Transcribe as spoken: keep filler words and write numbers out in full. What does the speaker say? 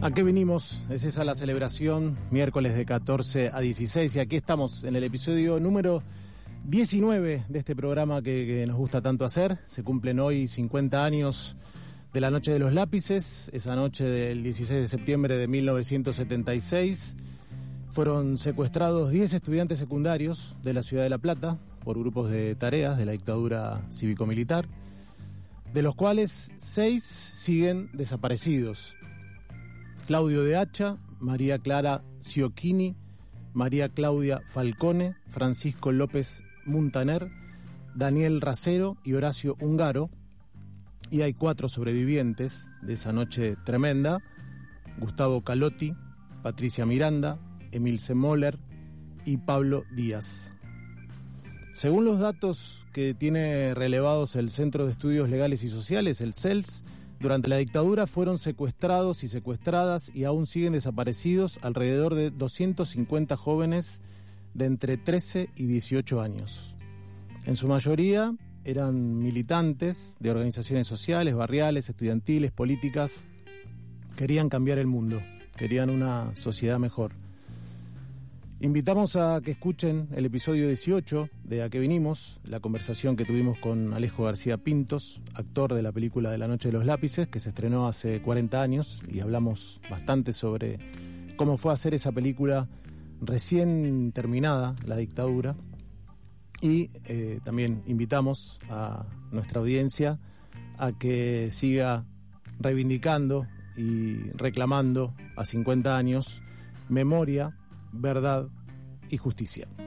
¿A qué vinimos? Es esa la celebración, miércoles de catorce a dieciséis, y aquí estamos en el episodio número diecinueve de este programa que, que nos gusta tanto hacer. Se cumplen hoy cincuenta años de la Noche de los Lápices, esa noche del dieciséis de septiembre de mil novecientos setenta y seis. Fueron secuestrados diez estudiantes secundarios de la ciudad de La Plata por grupos de tareas de la dictadura cívico-militar, de los cuales seis siguen desaparecidos. Claudio de Hacha, María Clara Ciocchini, María Claudia Falcone, Francisco López Muntaner, Daniel Racero y Horacio Ungaro. Y hay cuatro sobrevivientes de esa noche tremenda: Gustavo Calotti, Patricia Miranda, Emilce Moller y Pablo Díaz. Según los datos que tiene relevados el Centro de Estudios Legales y Sociales, el C E L S, durante la dictadura fueron secuestrados y secuestradas y aún siguen desaparecidos alrededor de doscientos cincuenta jóvenes de entre trece y dieciocho años. En su mayoría eran militantes de organizaciones sociales, barriales, estudiantiles, políticas. Querían cambiar el mundo, querían una sociedad mejor. Invitamos a que escuchen el episodio dieciocho de A qué vinimos, la conversación que tuvimos con Alejo García Pintos, actor de la película de La Noche de los Lápices, que se estrenó hace cuarenta años, y hablamos bastante sobre cómo fue hacer esa película recién terminada la dictadura. Y eh, también invitamos a nuestra audiencia a que siga reivindicando y reclamando a cincuenta años memoria, verdad y justicia.